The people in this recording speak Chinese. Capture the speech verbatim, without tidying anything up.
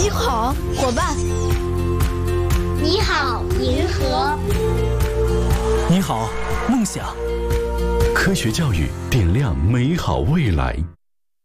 你好，伙伴。 你好，银河。 你好，梦想。 科学教育点亮美好未来。